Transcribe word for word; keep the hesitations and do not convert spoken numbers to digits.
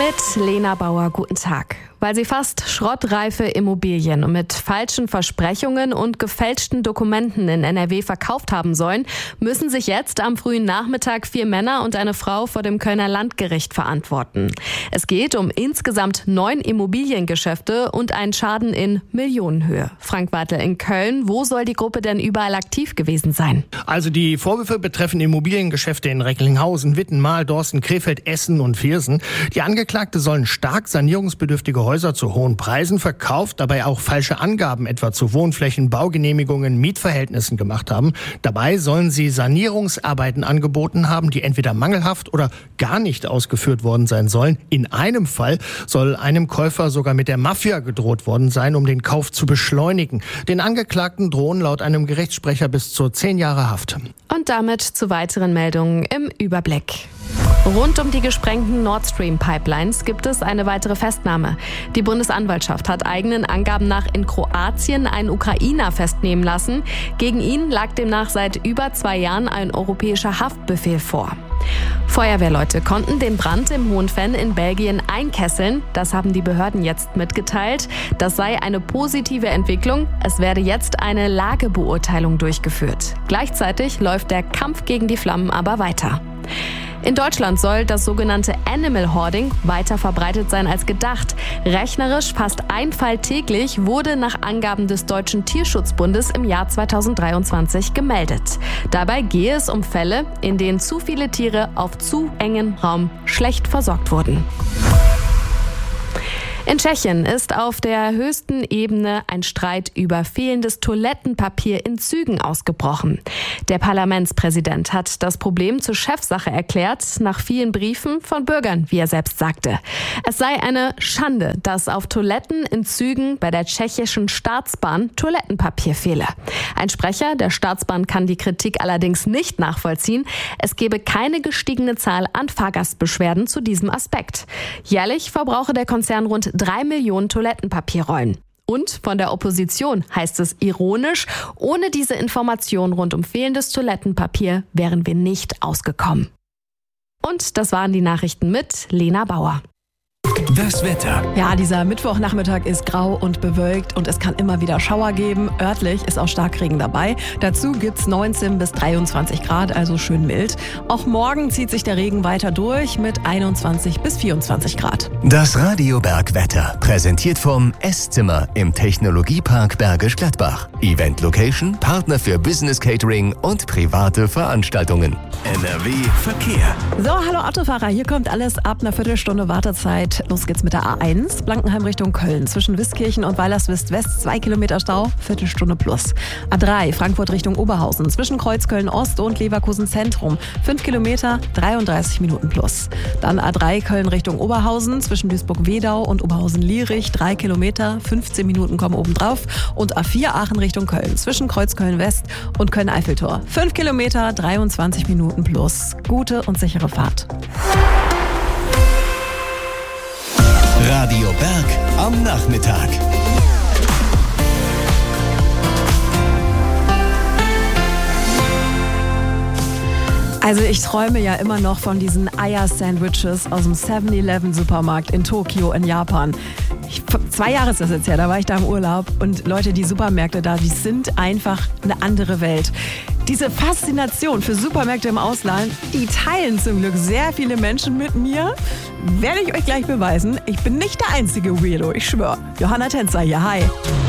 Mit Lena Bauer, guten Tag. Weil sie fast schrottreife Immobilien mit falschen Versprechungen und gefälschten Dokumenten in N R W verkauft haben sollen, müssen sich jetzt am frühen Nachmittag vier Männer und eine Frau vor dem Kölner Landgericht verantworten. Es geht um insgesamt neun Immobiliengeschäfte und einen Schaden in Millionenhöhe. Frank Wartel in Köln, wo soll die Gruppe denn überall aktiv gewesen sein? Also die Vorwürfe betreffen Immobiliengeschäfte in Recklinghausen, Witten, Mahldorsten, Krefeld, Essen und Viersen. Die Angeklagte sollen stark sanierungsbedürftige Häuser zu hohen Preisen verkauft, dabei auch falsche Angaben etwa zu Wohnflächen, Baugenehmigungen, Mietverhältnissen gemacht haben. Dabei sollen sie Sanierungsarbeiten angeboten haben, die entweder mangelhaft oder gar nicht ausgeführt worden sein sollen. In einem Fall soll einem Käufer sogar mit der Mafia gedroht worden sein, um den Kauf zu beschleunigen. Den Angeklagten drohen laut einem Gerichtssprecher bis zu zehn Jahre Haft. Und damit zu weiteren Meldungen im Überblick. Rund um die gesprengten Nord Stream Pipelines gibt es eine weitere Festnahme. Die Bundesanwaltschaft hat eigenen Angaben nach in Kroatien einen Ukrainer festnehmen lassen. Gegen ihn lag demnach seit über zwei Jahren ein europäischer Haftbefehl vor. Feuerwehrleute konnten den Brand im Hohenfenn in Belgien einkesseln. Das haben die Behörden jetzt mitgeteilt. Das sei eine positive Entwicklung. Es werde jetzt eine Lagebeurteilung durchgeführt. Gleichzeitig läuft der Kampf gegen die Flammen aber weiter. In Deutschland soll das sogenannte Animal Hoarding weiter verbreitet sein als gedacht. Rechnerisch fast ein Fall täglich wurde nach Angaben des Deutschen Tierschutzbundes im Jahr zweitausenddreiundzwanzig gemeldet. Dabei gehe es um Fälle, in denen zu viele Tiere auf zu engem Raum schlecht versorgt wurden. In Tschechien ist auf der höchsten Ebene ein Streit über fehlendes Toilettenpapier in Zügen ausgebrochen. Der Parlamentspräsident hat das Problem zur Chefsache erklärt, nach vielen Briefen von Bürgern, wie er selbst sagte. Es sei eine Schande, dass auf Toiletten in Zügen bei der tschechischen Staatsbahn Toilettenpapier fehle. Ein Sprecher der Staatsbahn kann die Kritik allerdings nicht nachvollziehen. Es gebe keine gestiegene Zahl an Fahrgastbeschwerden zu diesem Aspekt. Jährlich verbrauche der Konzern rund drei Millionen Toilettenpapierrollen. Und von der Opposition heißt es ironisch, ohne diese Information rund um fehlendes Toilettenpapier wären wir nicht ausgekommen. Und das waren die Nachrichten mit Lena Bauer. Das Wetter. Ja, dieser Mittwochnachmittag ist grau und bewölkt und es kann immer wieder Schauer geben. Örtlich ist auch Starkregen dabei. Dazu gibt's neunzehn bis dreiundzwanzig Grad, also schön mild. Auch morgen zieht sich der Regen weiter durch mit einundzwanzig bis vierundzwanzig Grad. Das Radio Bergwetter, präsentiert vom Esszimmer im Technologiepark Bergisch Gladbach. Event Location, Partner für Business Catering und private Veranstaltungen. N R W Verkehr. So, hallo Autofahrer, hier kommt alles ab einer Viertelstunde Wartezeit. Los geht's mit der A eins, Blankenheim Richtung Köln. Zwischen Wiskirchen und Weilerswist-West zwei Kilometer Stau, Viertelstunde plus. A drei, Frankfurt Richtung Oberhausen. Zwischen Kreuzköln Ost und Leverkusen Zentrum. fünf Kilometer, dreiunddreißig Minuten plus. Dann A drei, Köln Richtung Oberhausen. Zwischen Duisburg-Wedau und Oberhausen-Lierich. drei Kilometer, fünfzehn Minuten kommen obendrauf. Und A vier, Aachen Richtung Köln. Zwischen Kreuzköln West und Köln-Eiffeltor. fünf Kilometer, dreiundzwanzig Minuten plus. Gute und sichere Fahrt. Radio Berg am Nachmittag. Also ich träume ja immer noch von diesen Eier-Sandwiches aus dem seven eleven Supermarkt in Tokio in Japan. Ich, zwei Jahre ist das jetzt her, da war ich da im Urlaub und Leute, die Supermärkte da, die sind einfach eine andere Welt. Diese Faszination für Supermärkte im Ausland, die teilen zum Glück sehr viele Menschen mit mir. Werde ich euch gleich beweisen. Ich bin nicht der einzige Weirdo, ich schwöre. Johanna Tänzer hier, hi.